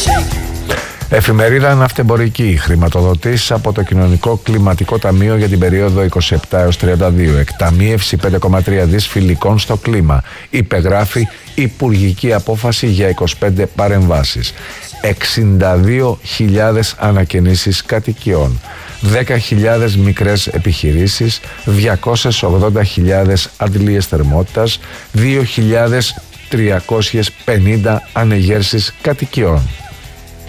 Εφημερίδα Ναυτεμπορική. Χρηματοδοτήσεις από το Κοινωνικό Κλιματικό Ταμείο για την περίοδο 27 έως 32. Εκταμείευση 5,3 δις φιλικών στο κλίμα. Υπεγράφει υπουργική απόφαση για 25 παρεμβάσεις. 62.000 ανακαινήσεις κατοικιών. 10.000 μικρές επιχειρήσεις. 280.000 αντλίες θερμότητας. 2.350 ανεγέρσεις κατοικιών.